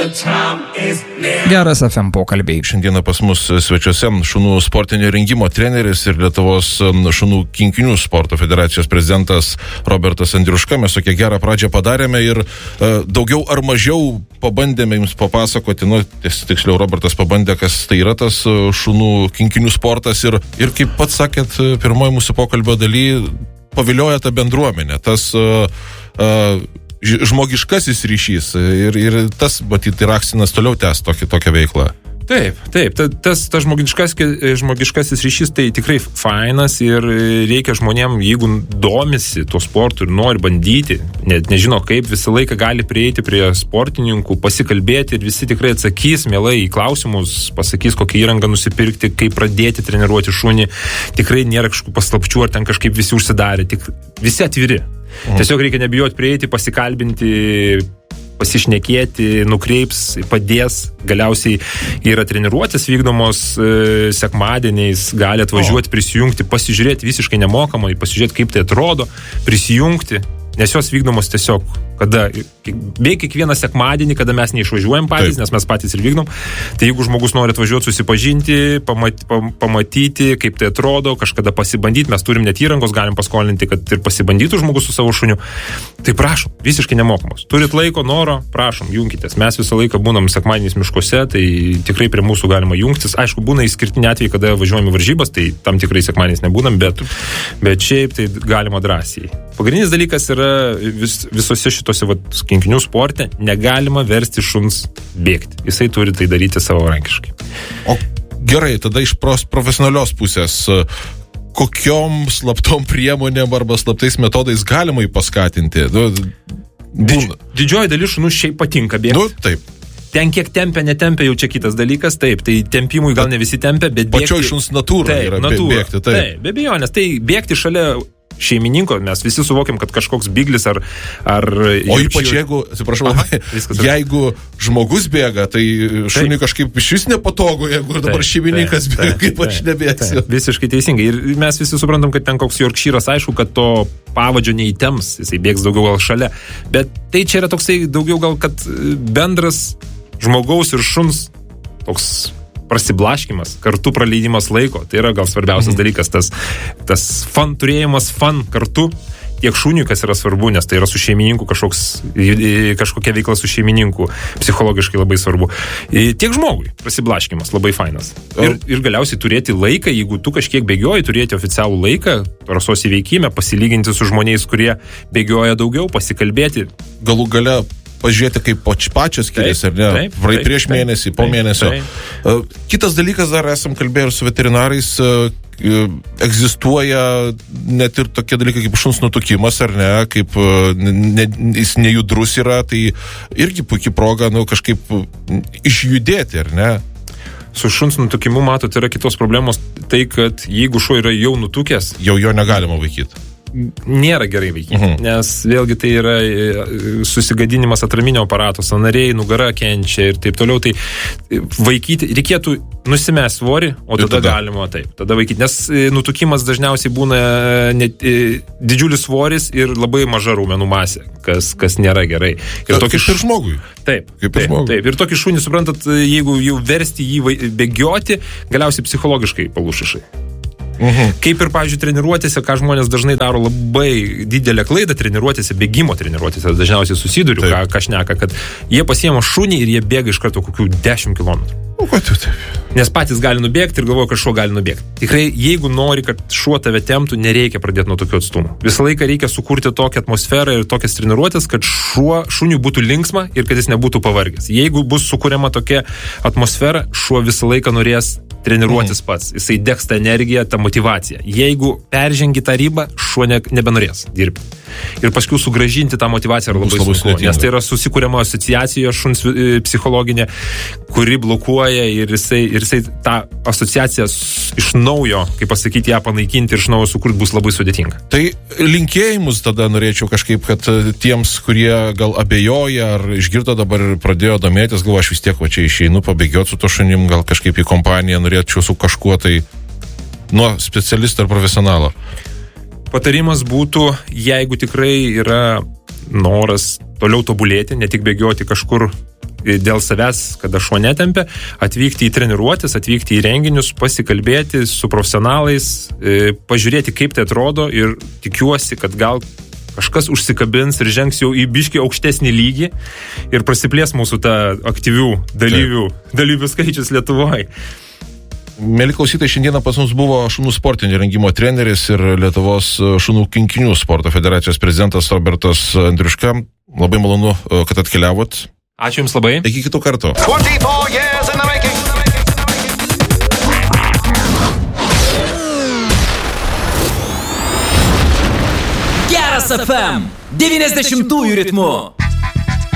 Geras FM pokalbiai. Šiandieną pas mus svečiuose šunų sportinio rengimo treneris ir Lietuvos šunų kinkinių sporto federacijos prezidentas Robertas Andriuška. Mes tokią gerą pradžią padarėme ir daugiau ar mažiau pabandėme jums papasakoti, tiksliau Robertas pabandė, kas tai yra tas šunų kinkinių sportas ir kaip pats sakėt, pirmoji mūsų pokalbio daly pavilioja tą bendruomenę, tas žmogiškasis ryšys ir tas, matyt, ir akstinas toliau tęs tokią veiklą. Taip, tas žmogiškasis ryšys tai tikrai fainas ir reikia žmonėm, jeigu domisi tuo sportu ir nori bandyti, net nežino kaip, visą laiką gali prieiti prie sportininkų, pasikalbėti ir visi tikrai atsakys mielai į klausimus, pasakys, kokią įrangą nusipirkti, kaip pradėti treniruoti šunį. Tikrai nėra kažkokių paslapčių, ar ten kažkaip visi užsidarė, tik visi atviri. Tiesiog reikia nebijoti prieiti, pasikalbinti, pasišnekėti, nukreips, padės. Galiausiai yra treniruotės vykdomos sekmadieniais, gali atvažiuoti, prisijungti, pasižiūrėti visiškai nemokamai, pasižiūrėti, kaip tai atrodo, prisijungti, nes jos vykdomos tiesiog, beveik kiekvieną sekmadienį, kada mes neišvažiuojam patys, nes mes patys ir vykdom. Tai jeigu žmogus nori atvažiuoti, susipažinti, pamatyti, kaip tai atrodo, kažkada pasibandyti, mes turim net įrangos, galim paskolinti, kad ir pasibandytų žmogus su savo šuniu. Tai prašom, visiškai nemokamos. Turit laiko, noro, prašom, junkitės. Mes visą laiką būnam sekmadieniais miškuose, tai tikrai prie mūsų galima jungtis. Aišku, būna išskirtiniai atvejai, kada važiuojame varžybas, tai tam tikrai sekmadieniais nebūnam, bet šiaip tai galima drąsiai. Pagrindinis dalykas yra visose šitose kinkinių sporte negalima versti šuns bėgti. Jisai turi tai daryti savarankiškai. O gerai, tada iš profesionalios pusės, kokiom slaptom priemonėm arba slaptais metodais galima jį paskatinti? Didžioji dalis šunų šiaip patinka bėgti. Taip. Ten kiek tempia, netempia, jau čia kitas dalykas, taip, tai tempimui gal ne visi tempia, bet bėgti... Pačioj šuns natūra yra bėgti, taip. Taip, be abejonės, tai bėgti šalia šeimininko, mes visi suvokiam, kad kažkoks biglis ar o ypač jeigu, atsiprašau, jeigu žmogus bėga, tai šuniui kažkaip iš vis nepatogu, jeigu dabar šeimininkas bėga, kaip aš nebėgsiu. Visiškai teisingai. Ir mes visi suprantam, kad ten koks Yorkshiras, aišku, kad to pavadžio neįtems, jisai bėgs daugiau gal šalia. Bet tai čia yra toksai daugiau gal, kad bendras žmogaus ir šuns toks prasiblaškimas, kartu praleidimas laiko. Tai yra gal svarbiausias dalykas, tas turėjimas kartu tiek šuniui, kas yra svarbu, nes tai yra su šeimininku kažkokia veikla su šeimininku, psichologiškai labai svarbu. Tiek žmogui prasiblaškimas labai fainas. Ir galiausiai turėti laiką, jeigu tu kažkiek bėgioji, turėti oficialų laiką, rasos įveikime, pasilyginti su žmonėmis, kurie bėgioja daugiau, pasikalbėti. Galų gale pažiūrėti, kaip pačios skiriasi, ar ne? Prieš mėnesį, po mėnesio. Kitas dalykas, dar esam kalbėję su veterinarais, egzistuoja net ir tokie dalykai kaip šuns nutukimas, ar ne, kaip jis nejudrus yra, tai irgi puikiai proga, kažkaip išjudėti, ar ne? Su šuns nutukimu, matot, yra kitos problemos, tai, kad jeigu šuo yra jau nutukęs, jau jo negalima vaikyti. Nėra gerai vaikyti, nes vėlgi tai yra susigadinimas atraminio aparato, sąnariai, nugara kenčia ir taip toliau, tai vaikyti reikėtų nusimest svorį, o tada galima tada vaikyti, nes nutukimas dažniausiai būna didžiulis svoris ir labai maža raumenų masė, kas nėra gerai. Ir kaip ir žmogui. Taip. Ir tokį šunį, suprantat, jeigu jau versti jį bėgioti, galiausiai psichologiškai palūšišai. Kaip ir, pavyzdžiui, treniruotėse, ką žmonės dažnai daro labai didelę klaidą treniruotėse, bėgimo treniruotėse, dažniausiai susiduriu, ką šneka, kad jie pasiema šunį ir jie bėga iš karto kokių 10 kilometrų. Nes patys gali nubėgti ir galvoja, kad šuo gali nubėgti. Tikrai, jeigu nori, kad šuo tave temptų, nereikia pradėti nuo tokių atstumų. Visą laiką reikia sukurti tokią atmosferą ir tokias treniruotės, kad šuniui būtų linksma ir kad jis nebūtų pavargęs. Jeigu bus sukuriama tokia atmosfera, šuo visą laiką norės treniruotis pats. Jisai degs tą energiją, tą motivaciją. Jeigu peržengi tą ribą, šuo nebenorės dirbti. Ir paskui sugrąžinti tą motivaciją yra labai sunku, nes tai yra susikuriama asociacija šuns psichologinė, kuri blokuoja ir jisai tą asociaciją iš naujo, kaip pasakyti, ją panaikinti ir iš naujo sukurti bus labai sudėtinga. Tai linkėjimus tada norėčiau kažkaip, kad tiems, kurie gal abejoja ar išgirdo dabar ir pradėjo domėtis, galvo, aš vis tiek čia išeinu pabėgioti su to šunim, gal kažkaip į kompaniją norėčiau su kažkuo tai nuo specialisto ar profesionalo. Patarimas būtų, jeigu tikrai yra noras toliau tobulėti, ne tik bėgioti kažkur dėl savęs, kada šuo netempia, atvykti į treniruotis, atvykti į renginius, pasikalbėti su profesionalais, pažiūrėti, kaip tai atrodo ir tikiuosi, kad gal kažkas užsikabins ir žengs jau į biškį aukštesnį lygį ir prasiplės mūsų tą aktyvių dalyvių skaičius Lietuvoje. Mėly klausytojai, šiandieną pas mus buvo šunų sportinio rengimo treneris ir Lietuvos šunų kinkinių sporto federacijos prezidentas Robertas Andriuška. Labai malonu, kad atkeliavot. Ačiū Jums labai. Iki kitų kartų. Geras FM 90-ųjų ritmu.